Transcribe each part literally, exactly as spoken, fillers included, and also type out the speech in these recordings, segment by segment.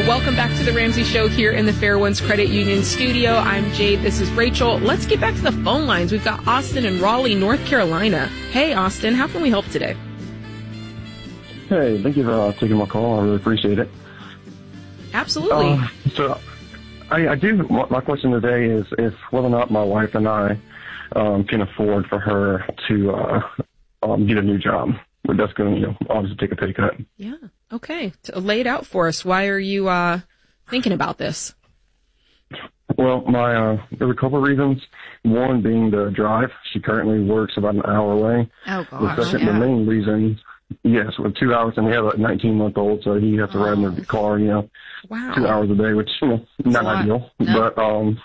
Welcome back to the Ramsey Show here in the Fair Winds Credit Union studio. I'm Jade. This is Rachel. Let's get back to the phone lines. We've got Austin in Raleigh, North Carolina. Hey, Austin, how can we help today? Hey, thank you for uh, taking my call. I really appreciate it. Absolutely. Uh, so, I, I do. My question today is if whether or not my wife and I um, can afford for her to uh, um, get a new job. But that's going to, you know, obviously take a pay cut. Yeah. Okay. To lay it out for us. Why are you uh, thinking about this? Well, my uh, there were a couple of reasons. One being the drive. She currently works about an hour away. Oh, gosh. The second, yeah. the main reason, yes, with two hours, and we have a nineteen-month-old, so he has to ride in the car, you know, Wow. two hours a day, which, you know, not ideal. No. But, um,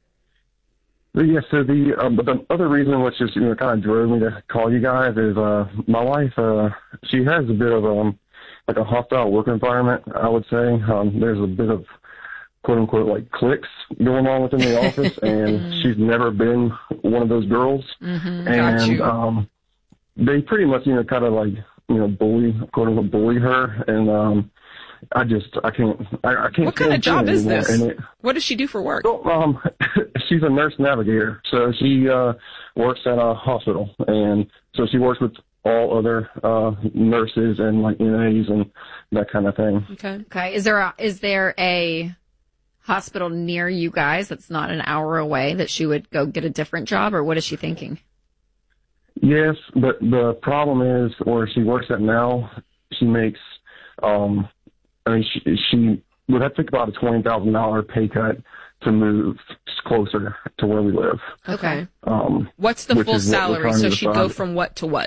but yeah, so the, um, but the other reason which just, you know, kind of drove me to call you guys is, uh, my wife, uh, she has a bit of, um, like a hostile work environment, I would say. Um, there's a bit of, quote unquote, like cliques going on within the office, and she's never been one of those girls. Mm-hmm. And, Got you. um, they pretty much, you know, kind of like, you know, bully, quote unquote, bully her. And, um, I just, I can't, I, I can't. What kind of job is this? It, What does she do for work? well, um, she's a nurse navigator. So she, uh, works at a hospital. And so she works with all other, uh, nurses and like N As and that kind of thing. Okay. Okay. Is there a, is there a hospital near you guys that's not an hour away that she would go get a different job, or what is she thinking? Yes, but the problem is where she works at now, she makes, um, I mean, she, she would have to take about a twenty thousand dollars pay cut to move closer to where we live. Okay. Um, What's the which full is what we're salary? trying So to she'd go decide. from what to what?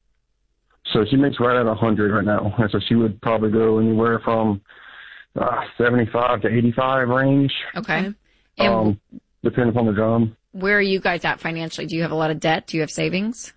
So she makes right at one hundred right now. And so she would probably go anywhere from uh, seventy-five to eighty-five range, Okay. And um, depending upon the job. where are you guys at financially? Do you have a lot of debt? Do you have savings?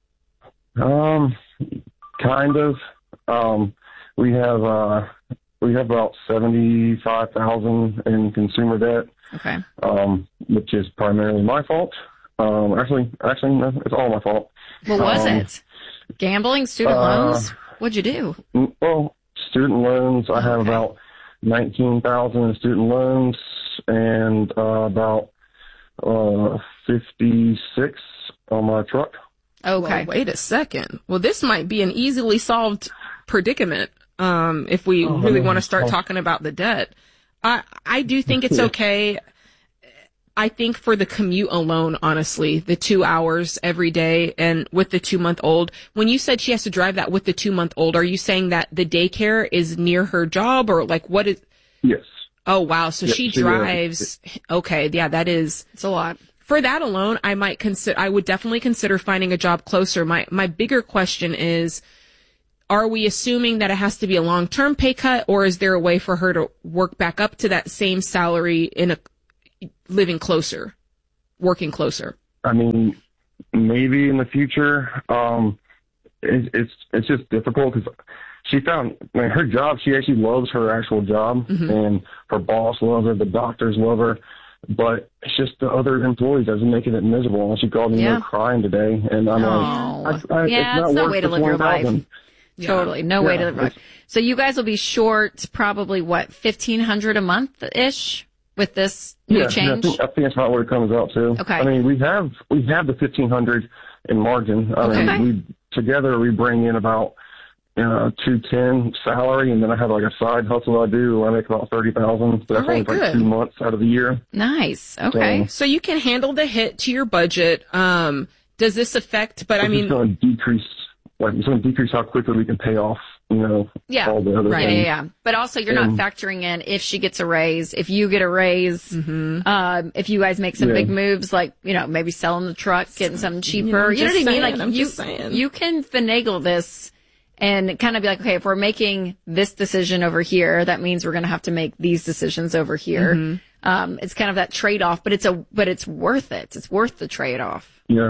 Um, kind of. Um, we have uh, we have about seventy-five thousand in consumer debt, Okay. um, which is primarily my fault. Um, actually, actually, no, it's all my fault. What was Um, it? Gambling, student uh, loans? What'd you do? Mm, Well, student loans. I have Okay. about nineteen thousand in student loans and uh, about uh, fifty-six on my truck. Okay. Well, wait a second. Well, this might be an easily solved predicament um, if we Oh, really no. want to start Oh. talking about the debt. I I do think it's Yeah. okay. I think for the commute alone, honestly, the two hours every day and with the two-month-old, when you said she has to drive that with the two-month-old, are you saying that the daycare is near her job or like what is? Yes. Oh, wow. So Yep, she she drives. Okay. Yeah, that is. It's a lot. For that alone, I might consider, I would definitely consider finding a job closer. My, my bigger question is, are we assuming that it has to be a long-term pay cut, or is there a way for her to work back up to that same salary in a, living closer, working closer? I mean, maybe in the future. Um, it, it's it's just difficult because she found, I mean, her job. She actually loves her actual job, Mhm. and her boss loves her. The doctors love her. But it's just the other employees that's making it miserable. And she called me Yeah. like crying today, and I'm Oh. like, I, I, Yeah, it's not it's no worth way to the live your life. twenty thousand. Yeah. Totally. No way Yeah, to live your life. it's- So you guys will be short probably, what, fifteen hundred dollars a month-ish with this new Yeah, yeah, I change? think, I think that's about what it comes out to. Okay. I mean, we have we have the fifteen hundred in margin. I Okay. mean, we together we bring in about uh, two ten salary, and then I have like a side hustle I do. I make about thirty thousand. So that's All right, only for like good. two months out of the year. Nice. Okay. So you can handle the hit to your budget. Um, does this affect, but I It's mean, just going to decrease. Like it's going to decrease how quickly we can pay off. You know, Yeah. all the other Right. Yeah, things. yeah, yeah. But also, you're not And- factoring in if she gets a raise, if you get a raise, mhm. um, if you guys make some Yeah. big moves, like, you know, maybe selling the truck, getting something cheaper. I'm You know, just what I mean? saying, Like, I'm you, just saying. you can finagle this and kind of be like, okay, if we're making this decision over here, that means we're going to have to make these decisions over here. Mm-hmm. Um, it's kind of that trade off, but it's a, but it's worth it. It's worth the trade off. Yeah.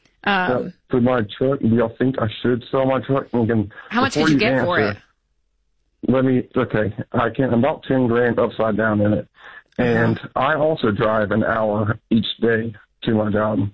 Um, Yeah. For my truck, do y'all think I should sell my truck? We can, how much before did you get for answer, it? Let me, okay, I can, about ten grand upside down in it. And Uh-huh. I also drive an hour each day to my job.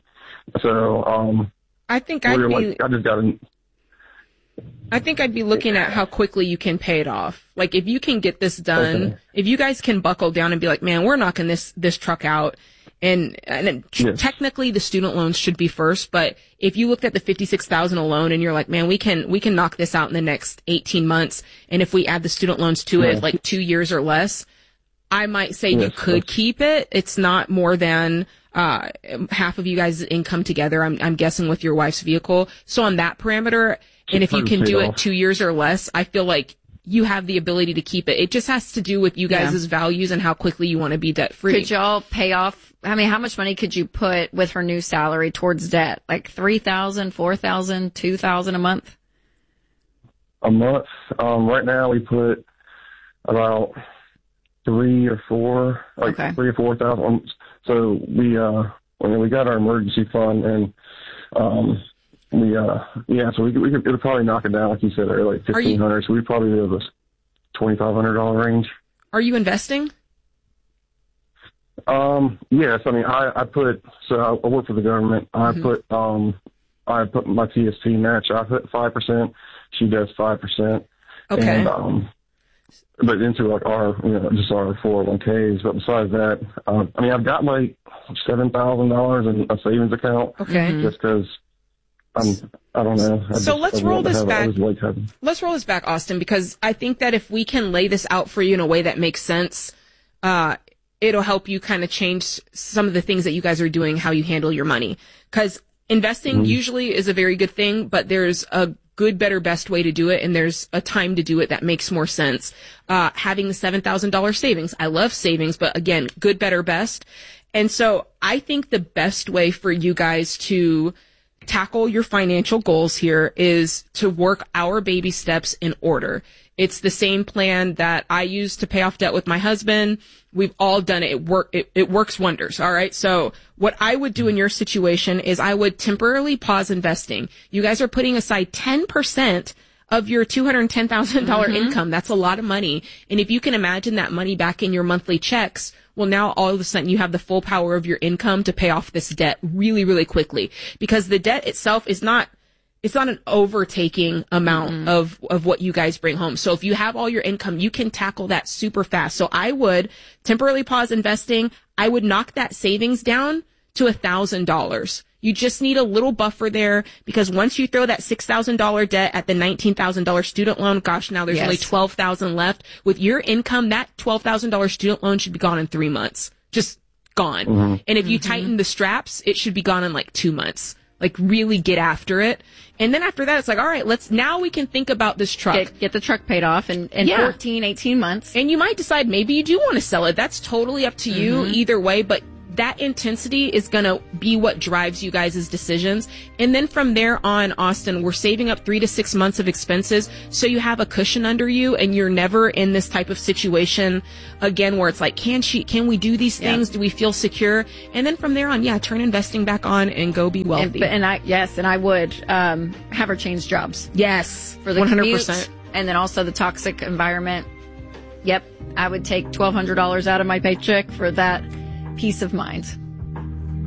So, um, I think I'd we're be, like, I just got to, I think I'd be looking at how quickly you can pay it off. Like, if you can get this done, Okay. if you guys can buckle down and be like, man, we're knocking this, this truck out. And, and then Yes. technically the student loans should be first, but if you looked at the fifty-six thousand alone and you're like, man, we can, we can knock this out in the next eighteen months. And if we add the student loans to Yeah. it, like two years or less, I might say you Yes, could yes. keep it. It's not more than, uh, half of you guys' income together. I'm, I'm guessing with your wife's vehicle. So on that parameter, and if you can do it two years or less, I feel like you have the ability to keep it. It just has to do with you guys' Yeah. values and how quickly you want to be debt free. Could y'all pay off? I mean, how much money could you put with her new salary towards debt? Like three thousand, four thousand, two thousand a month? A month. Um, right now we put about three or four, like Okay. three or four thousand. Um, so we, uh, when we got our emergency fund and, um, we, uh, yeah, so we could, we could, it'll probably knock it down, like you said, earlier, like Are you- fifteen hundred. So we'd probably be able to twenty-five hundred dollar range. Are you investing? Um, yes, I mean, I, I put, so I, I work for the government. I Mhm. put, um, I put my T S P match. I put five percent. She does five percent. Okay. And, um, but into like our, you know, just our four oh one Ks. But besides that, um, I mean, I've got like seven thousand dollars in a savings account. Okay. Just because I'm, I don't know. I So just- let's I roll want to this have- I back. always like having- Let's roll this back, Austin, because I think that if we can lay this out for you in a way that makes sense, uh, it'll help you kind of change some of the things that you guys are doing, how you handle your money. Because investing Mm-hmm. usually is a very good thing, but there's a good, better, best way to do it, and there's a time to do it that makes more sense. Uh, having the seven thousand dollars savings. I love savings, but again, good, better, best. And so I think the best way for you guys to tackle your financial goals here is to work our baby steps in order. It's the same plan that I use to pay off debt with my husband. We've all done it. It work, it, it works wonders. All right. So what I would do in your situation is I would temporarily pause investing. You guys are putting aside ten percent of your two hundred ten thousand dollars Mm-hmm. income. That's a lot of money. And if you can imagine that money back in your monthly checks, well, now all of a sudden you have the full power of your income to pay off this debt really, really quickly, because the debt itself is not, it's not an overtaking amount Mm-hmm. of, of what you guys bring home. So if you have all your income, you can tackle that super fast. So I would temporarily pause investing. I would knock that savings down to a thousand dollars. You just need a little buffer there, because once you throw that six thousand dollars debt at the nineteen thousand dollars student loan, gosh, now there's Yes. only twelve thousand dollars left. With your income, that twelve thousand dollars student loan should be gone in three months. Just gone. Mm-hmm. And if you tighten the straps, it should be gone in like two months. Like, really get after it. And then after that, it's like, all right, let's, now we can think about this truck. Get, get the truck paid off in, in Yeah. fourteen, eighteen months. And you might decide maybe you do want to sell it. That's totally up to you either way, but that intensity is going to be what drives you guys' decisions. And then from there on, Austin, we're saving up three to six months of expenses, so you have a cushion under you and you're never in this type of situation again where it's like, can she, can we do these things? Yeah. Do we feel secure? And then from there on, yeah, turn investing back on and go be And, wealthy. but- and I, yes, and I would, um, have her change jobs yes, for the one hundred commute, percent. and then also the toxic environment. Yep. I would take twelve hundred dollars out of my paycheck for that peace of mind.